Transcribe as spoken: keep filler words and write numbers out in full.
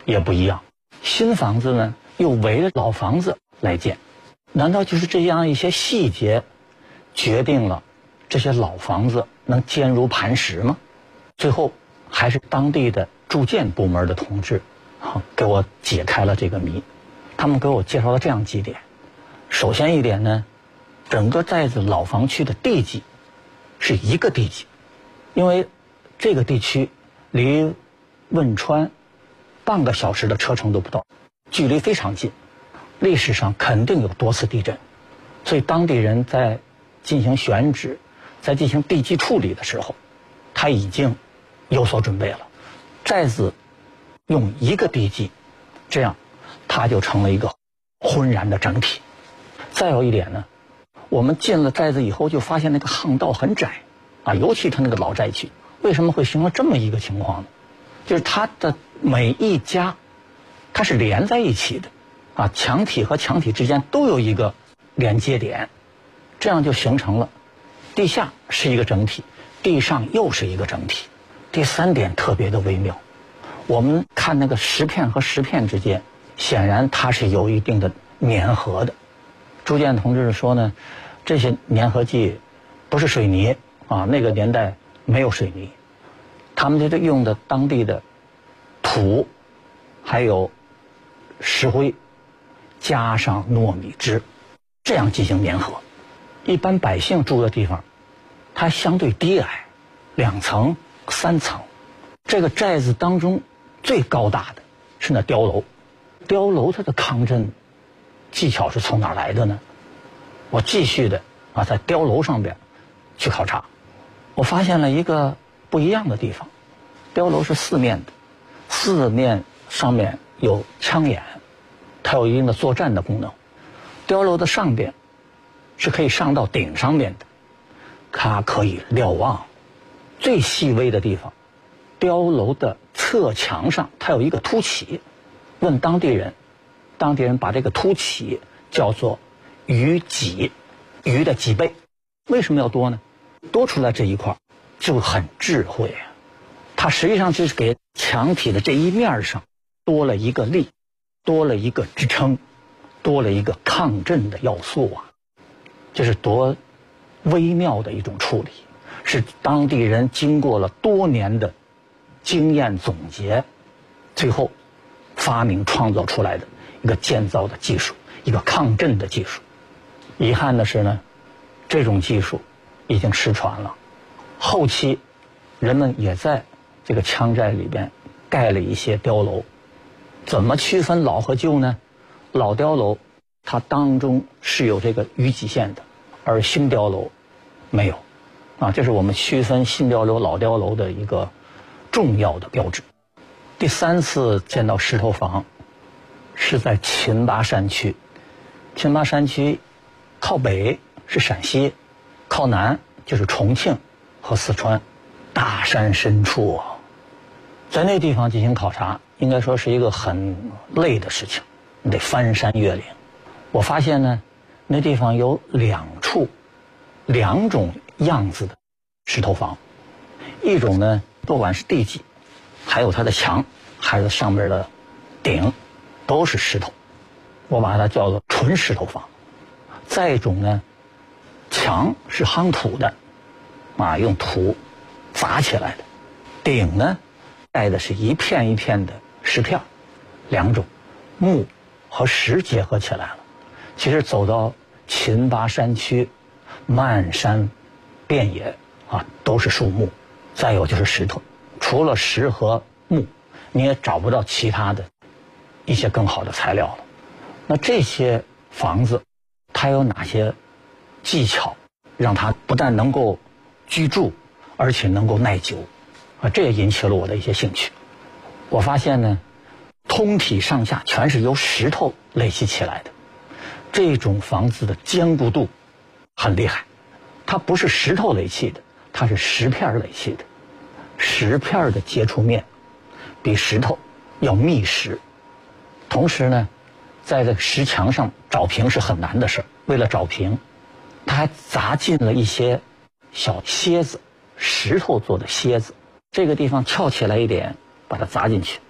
也不一样。新房子呢又围着老房子来建，难道就是这样一些细节决定了这些老房子能坚如磐石吗？最后还是当地的住建部门的同志啊给我解开了这个谜。他们给我介绍了这样几点。首先一点呢，整个寨子老房区的地基是一个地基，因为这个地区离汶川半个小时的车程都不到，距离非常近，历史上肯定有多次地震，所以当地人在进行选址、在进行地基处理的时候，他已经有所准备了。寨子用一个地基，这样它就成了一个浑然的整体。再有一点呢，我们进了寨子以后就发现那个巷道很窄啊，尤其它那个老寨区，为什么会形成这么一个情况呢？就是它的每一家它是连在一起的啊，墙体和墙体之间都有一个连接点，这样就形成了地下是一个整体，地上又是一个整体。第三点特别的微妙，我们看那个石片和石片之间，显然它是有一定的粘合的。朱建同志说呢，这些粘合剂不是水泥啊，那个年代没有水泥，他们这个用的当地的土，还有石灰，加上糯米汁，这样进行粘合。一般百姓住的地方，它相对低矮，两层、三层。这个寨子当中最高大的是那碉楼，碉楼它的抗震技巧是从哪儿来的呢？我继续的啊，在碉楼上边去考察，我发现了一个不一样的地方。碉楼是四面的，四面上面有枪眼，它有一定的作战的功能。碉楼的上边是可以上到顶上面的，它可以瞭望。最细微的地方，碉楼的侧墙上它有一个凸起。问当地人，当地人把这个凸起叫做鱼脊，鱼的几倍。为什么要多呢？多出来这一块就很智慧啊，它实际上就是给墙体的这一面上多了一个力，多了一个支撑，多了一个抗震的要素啊。这是多微妙的一种处理，是当地人经过了多年的经验总结，最后发明创造出来的一个建造的技术，一个抗震的技术。遗憾的是呢，这种技术已经失传了。后期人们也在这个羌寨里边盖了一些碉楼。怎么区分老和旧呢？老碉楼它当中是有这个鱼脊线的，而新碉楼没有啊，这是我们区分新碉楼、老碉楼的一个重要的标志。第三次见到石头房是在秦巴山区。秦巴山区靠北是陕西，靠南就是重庆和四川。大山深处啊，在那地方进行考察，应该说是一个很累的事情，你得翻山越岭。我发现呢，那地方有两处两种样子的石头房，一种呢，不管是地基，还有它的墙，还是上面的顶，都是石头，我把它叫做纯石头房。再一种呢，墙是夯土的，啊，用土砸起来的，顶呢盖的是一片一片的石片，两种木和石结合起来了。其实走到秦巴山区，漫山遍野啊，都是树木，再有就是石头。除了石和木，你也找不到其他的一些更好的材料了。那这些房子它有哪些技巧，让它不但能够居住，而且能够耐久啊？这也引起了我的一些兴趣。我发现呢，通体上下全是由石头垒砌起来的，这种房子的坚固度很厉害。它不是石头垒砌的，它是石片垒砌的。石片的接触面比石头要密实，同时呢，在这个石墙上找平是很难的事。为了找平，它还砸进了一些小楔子，石头做的楔子，这个地方翘起来一点，把它砸进去，